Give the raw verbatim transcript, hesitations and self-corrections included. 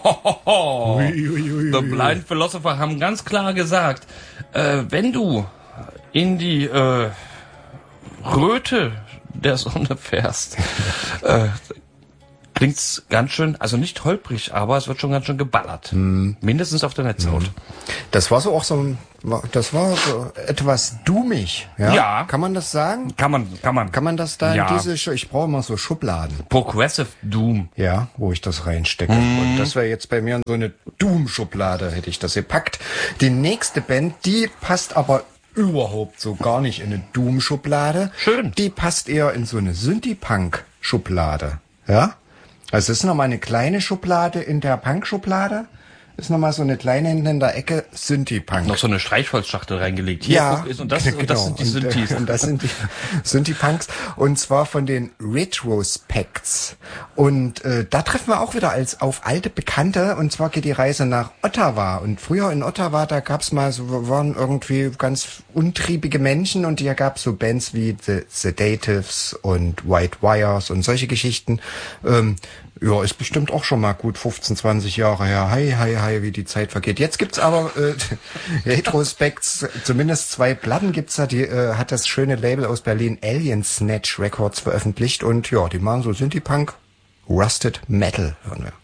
Hohoho. Ui, ui, ui, The Blind Philosopher haben ganz klar gesagt, äh, wenn du in die äh, Röte der Sonne fährst, äh, klingt's ganz schön, also nicht holprig, aber es wird schon ganz schön geballert. Hm. Mindestens auf der Netzhaut. Das war so auch so, das war so etwas doomig. Ja? Ja. Kann man das sagen? Kann man, kann man. Kann man das da ja. in diese, ich brauche immer so Schubladen. Progressive Doom. Ja, wo ich das reinstecke. Hm. Und das wäre jetzt bei mir in so eine Doom-Schublade, hätte ich das gepackt. Die nächste Band, die passt aber überhaupt so gar nicht in eine Doom-Schublade. Schön. Die passt eher in so eine Synthie-Punk-Schublade. Ja? Also es ist nochmal eine kleine Schublade in der Punk-Schublade. Ist nochmal so eine kleine hinten in der Ecke Synthie-Punk. Noch so eine Streichholzschachtel reingelegt. Hier ja, ist, und, das, genau. und das sind die Synthes. Und das sind die Synthie-Punks. Und zwar von den Retrospects. Und äh, da treffen wir auch wieder als auf alte Bekannte. Und zwar geht die Reise nach Ottawa. Und früher in Ottawa, da gab's mal so, waren irgendwie ganz untriebige Menschen. Und hier gab's so Bands wie The Sedatives und White Wires und solche Geschichten. Ähm, Ja, ist bestimmt auch schon mal gut fünfzehn, zwanzig Jahre her. Hi, hi, hi, wie die Zeit vergeht. Jetzt gibt's aber äh, Retrospects, zumindest zwei Platten gibt's da. Die äh, hat das schöne Label aus Berlin Alien Snatch Records veröffentlicht. Und ja, die machen so Synthie-Punk, Rusted Metal, hören wir.